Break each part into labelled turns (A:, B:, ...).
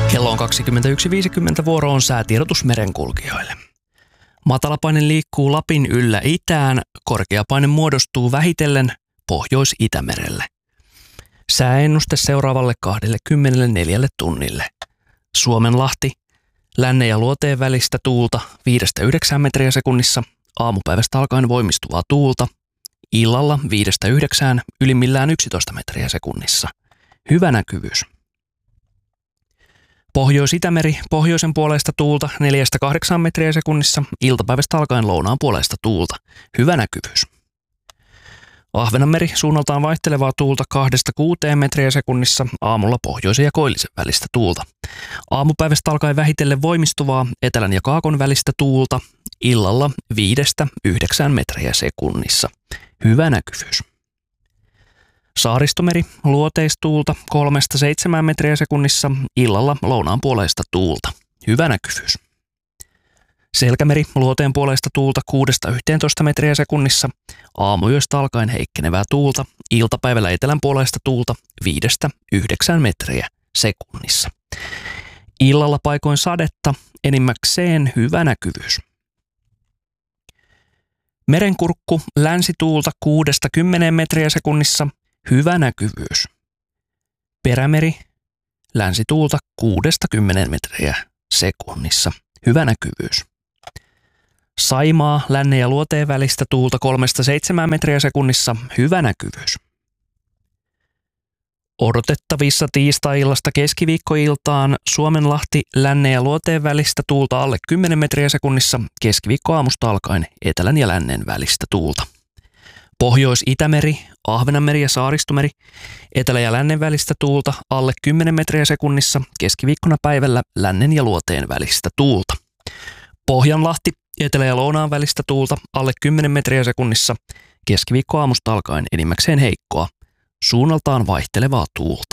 A: Kello on 21.50, vuoro on säätiedotus merenkulkijoille. Matalapaine liikkuu Lapin yllä itään, korkeapaine muodostuu vähitellen Pohjois-Itämerelle. Sääennuste seuraavalle 24 tunnille. Suomenlahti, lännen ja luoteen välistä tuulta 5-9 metriä sekunnissa, aamupäivästä alkaen voimistuvaa tuulta, illalla 5-9, ylimmillään 11 metriä sekunnissa. Hyvä näkyvyys. Pohjois-Itämeri, pohjoisen puoleista tuulta 4-8 metriä sekunnissa, iltapäivästä alkaen lounaan puoleista tuulta. Hyvä näkyvyys. Ahvenanmeri, suunnaltaan vaihtelevaa tuulta 2-6 metriä sekunnissa, aamulla pohjoisen ja koillisen välistä tuulta. Aamupäivästä alkaen vähitellen voimistuvaa etelän ja kaakon välistä tuulta, illalla 5-9 metriä sekunnissa. Hyvä näkyvyys. Saaristomeri, luoteistuulta 3-7 metriä sekunnissa, illalla lounaan puoleista tuulta. Hyvä näkyvyys. Selkämeri, luoteen puoleista tuulta 6-11 metriä sekunnissa, aamuyöstä alkaen heikkenevää tuulta, iltapäivällä etelän puoleista tuulta 5-9 metriä sekunnissa. Illalla paikoin sadetta, enimmäkseen hyvä näkyvyys. Merenkurkku, länsituulta 6-10 metriä sekunnissa, hyvä näkyvyys. Perämeri, länsituulta 6-10 metriä sekunnissa. Hyvä näkyvyys. Saimaa, lännen ja luoteen välistä tuulta 3-7 metriä sekunnissa. Hyvä näkyvyys. Odotettavissa tiistai-illasta keskiviikkoiltaan Suomenlahti, lännen ja luoteen välistä tuulta alle 10 metriä sekunnissa. Keskiviikkoaamusta alkaen etelän ja lännen välistä tuulta. Pohjois-Itämeri, Ahvenanmeri ja Saaristomeri, etelä- ja lännen välistä tuulta alle 10 metriä sekunnissa, keskiviikkona päivällä lännen ja luoteen välistä tuulta. Pohjanlahti, etelä- ja lounaan välistä tuulta alle 10 metriä sekunnissa, keskiviikkoaamusta alkaen enimmäkseen heikkoa, suunnaltaan vaihtelevaa tuulta.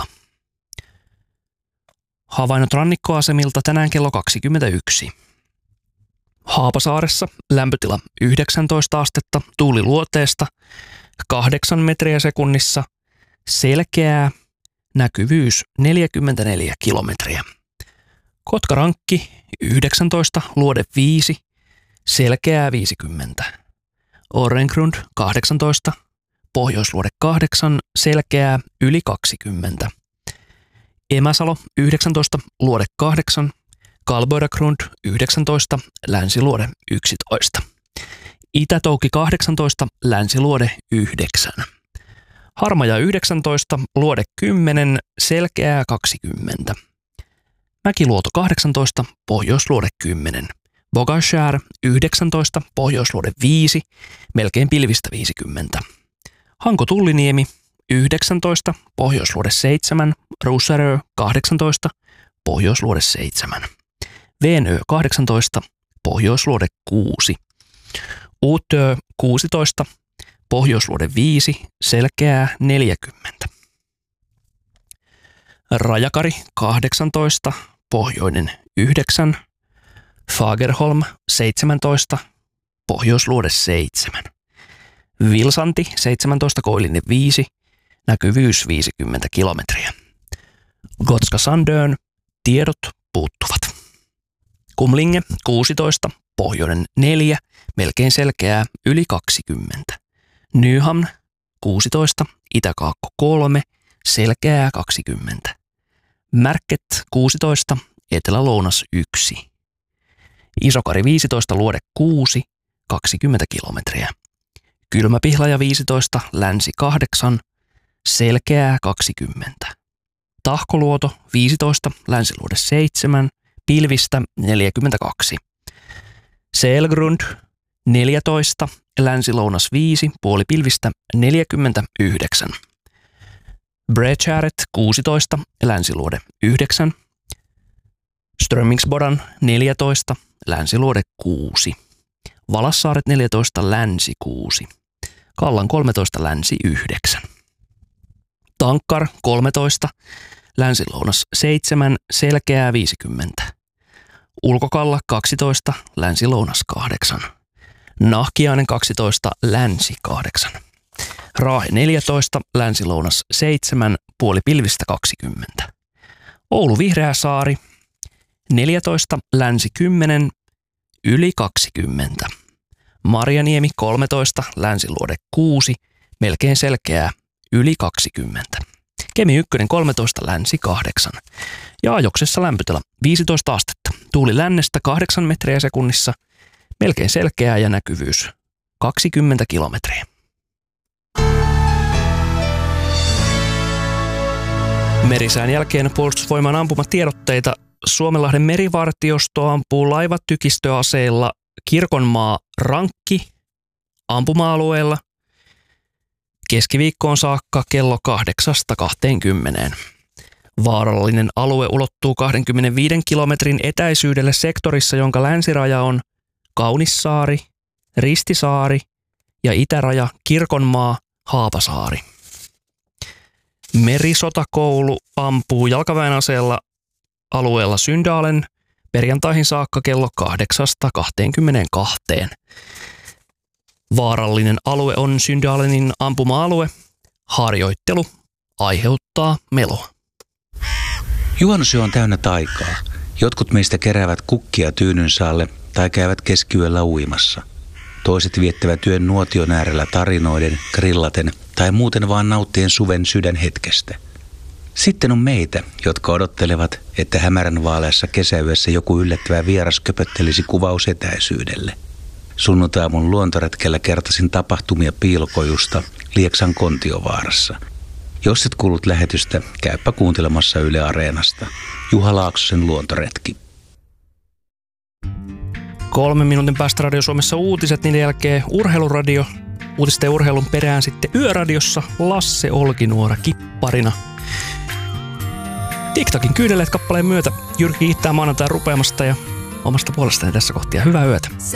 A: Havainnot rannikkoasemilta tänään kello 21. Haapasaaressa lämpötila 19 astetta, tuuli luoteesta 8 metriä sekunnissa, selkeää, näkyvyys 44 kilometriä. Kotkarankki 19, luode 5, selkeää 50. Orrengrund 18, pohjoisluode 8, selkeää yli 20. Emäsalo 19, luode 8, Kalboidagrund 19, länsiluode 11. Itätouki 18, länsiluode 9. Harmaja 19, luode 10, selkeää 20. Mäkiluoto 18, pohjoisluode 10. Bogashär 19, pohjoisluode 5, melkein pilvistä 50. Hanko-Tulliniemi 19, pohjoisluode 7, Russerö 18, pohjoisluode 7. Venö 18, pohjoisluode 6. Uutö 16, pohjoisluode 5, selkeää 40. Rajakari 18, pohjoinen 9. Fagerholm 17, pohjoisluode 7. Vilsanti 17, koillinen 5, näkyvyys 50 kilometriä. Gotska Sandön, tiedot puuttuvat. Kumlinge 16, pohjoinen 4, melkein selkeää yli 20. Nyhamn 16, itäkaakko 3, selkeää 20. Märket 16, etelä-lounas 1. Isokari 15, luode 6, 20 kilometriä. Kylmäpihlaja 15, länsi 8, selkeää 20. Tahkoluoto 15, länsiluode 7, pilvistä 42. Selgrund 14, länsi-lounas 5, puolipilvistä 49. Bredskäret 16, länsiluode 9. Strömmingsbodan 14, länsiluode 6. Valassaaret 14, länsi 6. Kallan 13, länsi 9. Tankkar 13, länsi-lounas 7, selkeää 50. Ulkokalla 12, länsi-lounas 8. Nahkiainen 12, länsi 8. Raahe 14, länsi-lounas 7, puolipilvistä 20. Oulu Vihreäsaari 14, länsi 10, yli 20. Marjaniemi 13, länsiluode 6, melkein selkeää, yli 20. Kemi 1 13, länsi 8. Ja Ajoksessa lämpötila 15 astetta. Tuuli lännestä 8 metriä sekunnissa, melkein selkeää ja näkyvyys 20 kilometriä. Merisään jälkeen Puolustusvoiman ampumatiedotteita. Suomenlahden merivartiosto ampuu laivatykistöaseilla Kirkonmaa Rankki ampuma-alueella keskiviikkoon saakka kello 8-20. Vaarallinen alue ulottuu 25 kilometrin etäisyydelle sektorissa, jonka länsiraja on Kaunissaari, Ristisaari ja itäraja Kirkonmaa, Haapasaari. Merisotakoulu ampuu jalkaväenaseella alueella Syndalen perjantaihin saakka kello 8-22. Vaarallinen alue on Syndalenin ampuma-alue. Harjoittelu aiheuttaa meloa.
B: Juhannusyö on täynnä taikaa. Jotkut meistä keräävät kukkia tyynynsä alle tai käyvät keskiyöllä uimassa. Toiset viettävät yön nuotion äärellä tarinoiden, grillaten tai muuten vaan nauttien suven sydänhetkestä. Sitten on meitä, jotka odottelevat, että hämärän vaaleassa kesäyössä joku yllättävä vieras köpöttelisi kuvausetäisyydelle. Sunnuntaiaamun luontoretkellä kertasin tapahtumia Piilokojusta Lieksan Kontiovaarassa. Jos et kuullut lähetystä, käypä kuuntelemassa Yle Areenasta. Juha Laaksosen luontoretki.
A: 3 minuutin päästä Radio Suomessa uutiset, niiden jälkeen Urheiluradio. Uutisten ja urheilun perään sitten Yöradiossa Lasse Olkinuora kipparina. TikTokin kyyneleet kappaleen myötä Jyrki kiittää maanantain rupeamasta ja omasta puolestani tässä kohtia. Hyvää yötä.